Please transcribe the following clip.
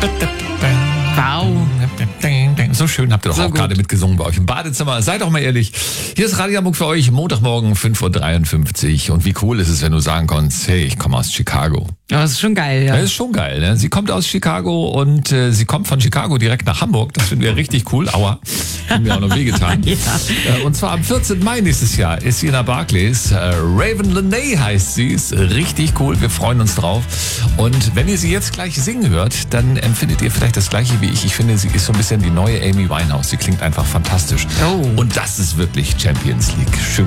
Wow. So schön habt ihr doch So auch gut. gerade mitgesungen bei euch im Badezimmer. Seid doch mal ehrlich. Hier ist Radio Hamburg für euch, Montagmorgen 5.53 Uhr. Und wie cool ist es, wenn du sagen kannst, hey, ich komme aus Chicago. Ja, das ist schon geil, ja. Das ist schon geil, ne? Sie kommt aus Chicago und sie kommt von Chicago direkt nach Hamburg. Das finden wir richtig cool. Aua, haben mir auch noch wehgetan. Ja. Und zwar am 14. Mai nächstes Jahr ist sie in der Barclays. Raven Lene heißt sie. Ist richtig cool. Wir freuen uns drauf. Und wenn ihr sie jetzt gleich singen hört, dann empfindet ihr vielleicht das Gleiche wie ich. Ich finde, sie ist so ein bisschen die neue Amy Winehouse. Sie klingt einfach fantastisch. Oh. Und das ist wirklich Champions League. Schön.